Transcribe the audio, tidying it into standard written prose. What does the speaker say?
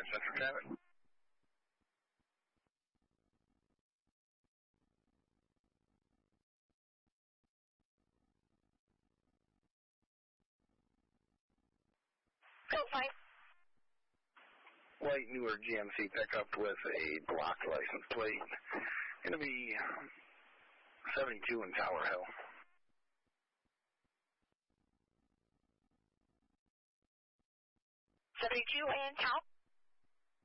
Central traffic. Code 5. Light newer GMC pickup with a block license plate. Going to be 72 in Tower Hill. 72 and Tower.